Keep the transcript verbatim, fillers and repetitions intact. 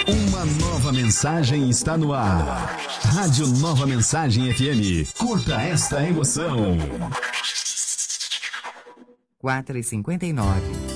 Uma nova mensagem está no ar. Rádio Nova Mensagem F M. Curta esta emoção. quatro e cinquenta e nove.